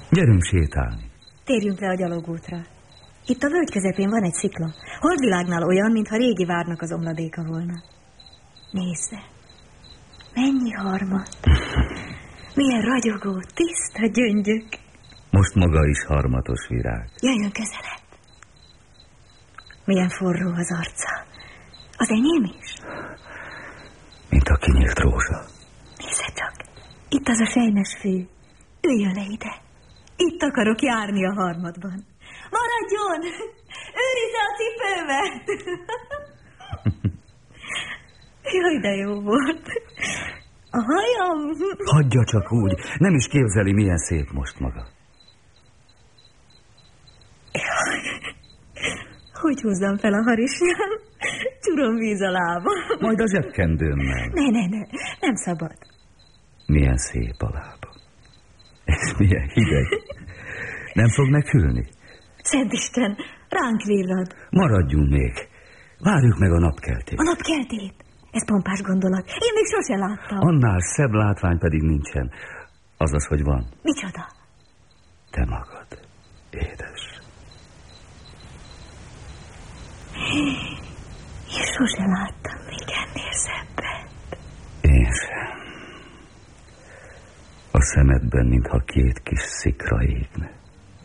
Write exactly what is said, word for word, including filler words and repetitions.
Gyerünk sétálni. Térjünk le a gyalogútra. Itt a völgy közepén van egy szikla. Holdvilágnál olyan, mintha régi várnak az omladéka volna. Nézze, mennyi harmat. Milyen ragyogó, tiszta gyöngyök. Most maga is harmatos virág. Jöjjön közelebb. Milyen forró az arca. Az enyém is? Mint a kinyílt rózsa. Nézze csak, itt az a sejmes fű. Üljön le ide. Itt akarok járni a harmadban. Maradjon! Őrizze a cipőmet! Jaj, de jó volt. A hajam... Hagyja csak úgy. Nem is képzeli, milyen szép most maga. Jaj. Hogy húzzam fel a harisnyám? Csurom víz a lába. Majd a zsebkendőmmel. Ne, ne, ne. Nem szabad. Milyen szép a lába. És milyen hideg. Nem fog meghűlni? Szent Isten, ránk villad. Maradjunk még. Várjuk meg a napkeltét. A napkeltét? Ez pompás gondolat. Én még sose láttam. Annál szebb látvány pedig nincsen. Azaz, hogy van. Micsoda? Te magad, édes. Én sose láttam még ennél szebbet. Én sem. A szemedben, mintha két kis szikra égne.